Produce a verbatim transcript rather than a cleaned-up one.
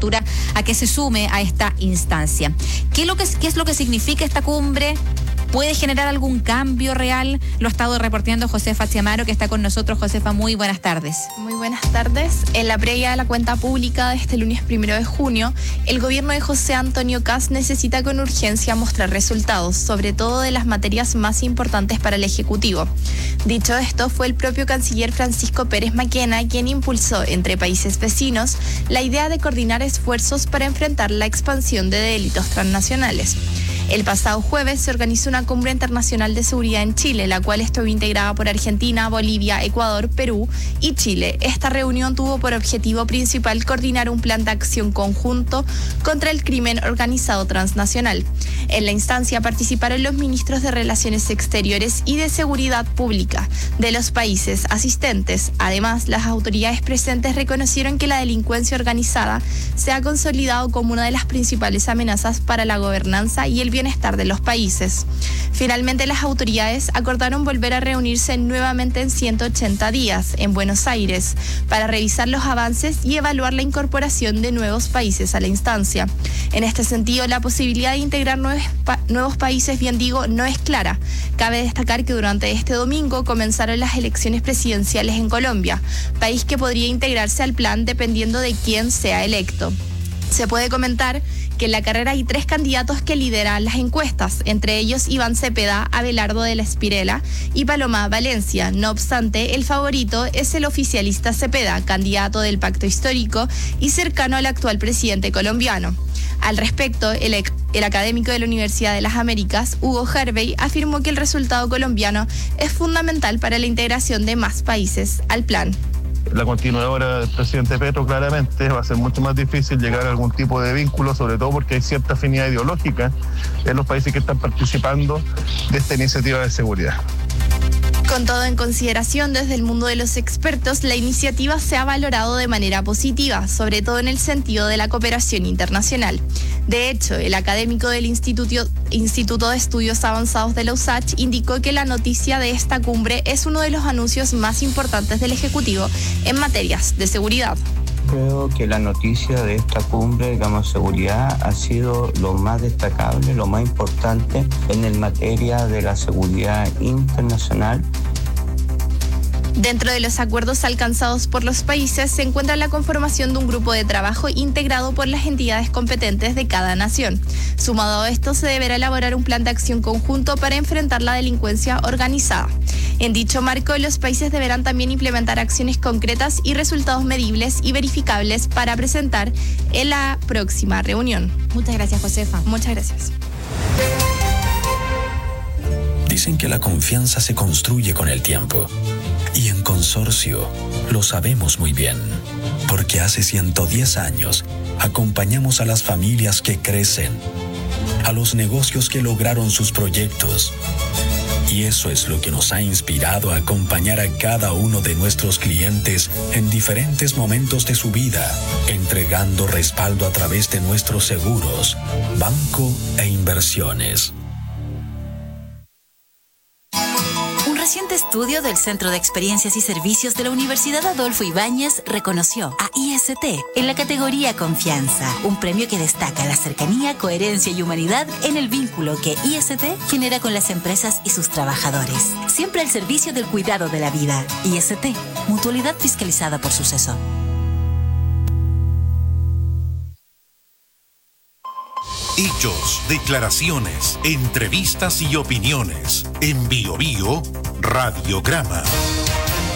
apertura a que se sume a esta instancia. ¿Qué es lo que, qué es lo que significa esta cumbre? ¿Puede generar algún cambio real? Lo ha estado reporteando Josefa Chiamaro, que está con nosotros. Josefa, muy buenas tardes. Muy buenas tardes. En la previa de la cuenta pública de este lunes primero de junio, el gobierno de José Antonio Kast necesita con urgencia mostrar resultados, sobre todo de las materias más importantes para el Ejecutivo. Dicho esto, fue el propio canciller Francisco Pérez Maquena quien impulsó entre países vecinos la idea de coordinar esfuerzos para enfrentar la expansión de delitos transnacionales. El pasado jueves se organizó una cumbre internacional de seguridad en Chile, la cual estuvo integrada por Argentina, Bolivia, Ecuador, Perú y Chile. Esta reunión tuvo por objetivo principal coordinar un plan de acción conjunto contra el crimen organizado transnacional. En la instancia participaron los ministros de Relaciones Exteriores y de Seguridad Pública de los países asistentes. Además, las autoridades presentes reconocieron que la delincuencia organizada se ha consolidado como una de las principales amenazas para la gobernanza y el bienestar de los países. Finalmente, las autoridades acordaron volver a reunirse nuevamente en ciento ochenta días en Buenos Aires para revisar los avances y evaluar la incorporación de nuevos países a la instancia. En este sentido, la posibilidad de integrar nuevos, pa- nuevos países, bien digo, no es clara. Cabe destacar que durante este domingo comenzaron las elecciones presidenciales en Colombia, país que podría integrarse al plan dependiendo de quién sea electo. Se puede comentar que en la carrera hay tres candidatos que lideran las encuestas, entre ellos Iván Cepeda, Abelardo de la Espirela y Paloma Valencia. No obstante, el favorito es el oficialista Cepeda, candidato del Pacto Histórico y cercano al actual presidente colombiano. Al respecto, el, el académico de la Universidad de las Américas, Hugo Hervey, afirmó que el resultado colombiano es fundamental para la integración de más países al plan. La continuadora del presidente Petro claramente va a ser mucho más difícil llegar a algún tipo de vínculo, sobre todo porque hay cierta afinidad ideológica en los países que están participando de esta iniciativa de seguridad. Con todo en consideración, desde el mundo de los expertos, la iniciativa se ha valorado de manera positiva, sobre todo en el sentido de la cooperación internacional. De hecho, el académico del Instituto, Instituto de Estudios Avanzados de la U S A C H indicó que la noticia de esta cumbre es uno de los anuncios más importantes del Ejecutivo en materias de seguridad. Creo que la noticia de esta cumbre, digamos, seguridad, ha sido lo más destacable, lo más importante en el materia de la seguridad internacional. Dentro de los acuerdos alcanzados por los países se encuentra la conformación de un grupo de trabajo integrado por las entidades competentes de cada nación. Sumado a esto, se deberá elaborar un plan de acción conjunto para enfrentar la delincuencia organizada. En dicho marco, los países deberán también implementar acciones concretas y resultados medibles y verificables para presentar en la próxima reunión. Muchas gracias, Josefa. Muchas gracias. Dicen que la confianza se construye con el tiempo. Y en Consorcio lo sabemos muy bien, porque hace ciento diez años acompañamos a las familias que crecen, a los negocios que lograron sus proyectos. Y eso es lo que nos ha inspirado a acompañar a cada uno de nuestros clientes en diferentes momentos de su vida, entregando respaldo a través de nuestros seguros, banco e inversiones. Un reciente estudio del Centro de Experiencias y Servicios de la Universidad Adolfo Ibáñez reconoció a I S T en la categoría Confianza, un premio que destaca la cercanía, coherencia y humanidad en el vínculo que I S T genera con las empresas y sus trabajadores. Siempre al servicio del cuidado de la vida. I S T, mutualidad fiscalizada por Suceso. Hechos, declaraciones, entrevistas y opiniones. En Bio Bio, Radiograma.